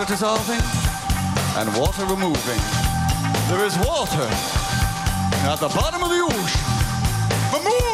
dissolving and water removing. There is water at the bottom of the ocean. The moon